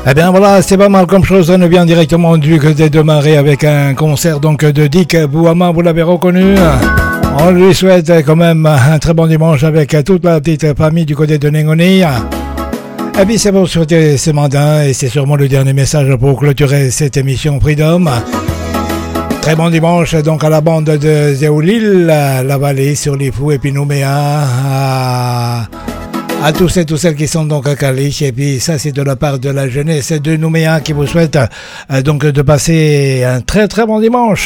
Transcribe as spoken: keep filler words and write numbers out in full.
Eh bien voilà, c'est pas mal comme chose, on vient directement du côté de Marais avec un concert donc de Dick Bouama, vous l'avez reconnu. On lui souhaite quand même un très bon dimanche avec toute la petite famille du côté de Nengoni. Et puis c'est pour souhaiter ce matin et c'est sûrement le dernier message pour clôturer cette émission Freedom. Très bon dimanche donc à la bande de Zéoulil, la vallée sur les fous et puis Nouméa, à, à tous et toutes celles qui sont donc à Calais. Et puis ça c'est de la part de la jeunesse de Nouméa qui vous souhaite euh, donc de passer un très très bon dimanche.